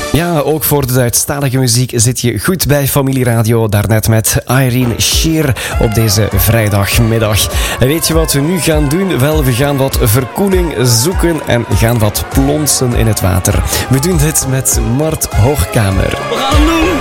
Ja, ook voor de Duitsstalige muziek zit je goed bij Familie Radio. Daarnet met Irene Sheer op deze vrijdagmiddag. En weet je wat we nu gaan doen? Wel, we gaan wat verkoeling zoeken en gaan wat plonsen in het water. We doen dit met Mart Hoogkamer. We gaan het doen!